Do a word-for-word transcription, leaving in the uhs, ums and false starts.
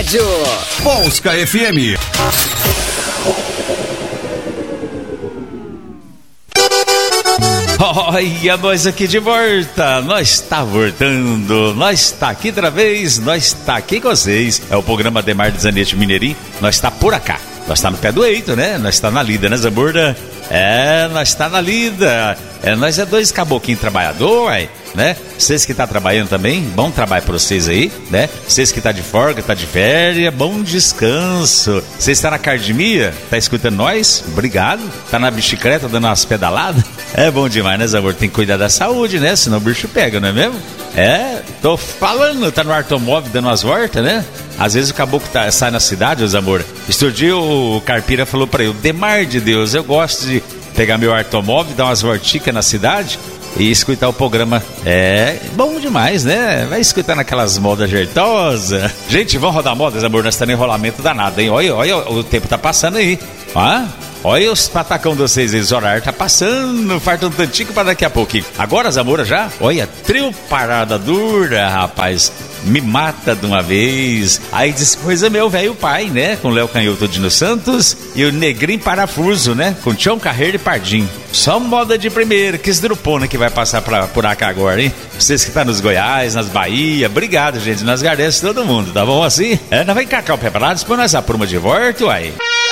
Polska F M. Olha, nós aqui de volta, nós está voltando, nós está aqui outra vez, nós está aqui com vocês. É o programa Demar de Zanetti Mineirinho, nós está por acá, nós está no pé do eito, né? Nós está na lida, né, Zamburda? É, nós está na lida, é, nós é dois caboclinhos trabalhador, né? Vocês que tá trabalhando também, bom trabalho pra vocês aí, né? Vocês que tá de folga, tá de férias, bom descanso. Vocês tá na academia, tá escutando nós? Obrigado. Tá na bicicleta dando umas pedaladas? É bom demais, né, Zamor? Tem que cuidar da saúde, né? Senão o bicho pega, não é mesmo? É, tô falando, tá no automóvel dando umas voltas, né? Às vezes o caboclo tá, sai na cidade, ô Zamor. Este dia o Carpira falou pra eu, Demar de Deus, eu gosto de pegar meu automóvel, dar umas volticas na cidade e escutar o programa. É bom demais, né? Vai escutar naquelas modas jeitosas. Gente, vamos rodar modas, amor? Nós estamos em enrolamento danado, hein? Olha, olha, o tempo tá passando aí. Ah, olha os patacão de vocês aí, o horário tá passando, falta um tantinho pra daqui a pouquinho. Agora, Zamora, já? Olha, trio parada dura, rapaz. Me mata de uma vez. Aí depois é meu velho pai, né? Com o Léo Canhoto de Nos Santos e o Negrinho Parafuso, né? Com Tião Carreiro e Pardinho. Só moda de primeira, que esdrupona que vai passar pra, por cá agora, hein? Vocês que tá nos Goiás, nas Bahia, obrigado, gente. Nós agradecemos todo mundo, tá bom assim? É, nós vamos encarcar o preparados, depois nós aprumamos de volta, uai.